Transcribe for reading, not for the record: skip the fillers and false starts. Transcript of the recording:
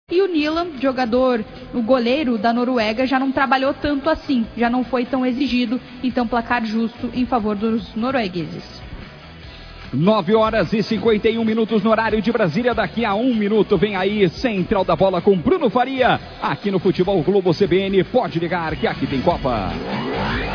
E o Nilan, o goleiro da Noruega, já não trabalhou tanto assim, já não foi tão exigido, então placar justo em favor dos noruegueses. 9h51 no horário de Brasília. Daqui a 1 minuto vem aí Central da Bola com Bruno Faria, aqui no Futebol Globo CBN. Pode ligar que aqui tem Copa.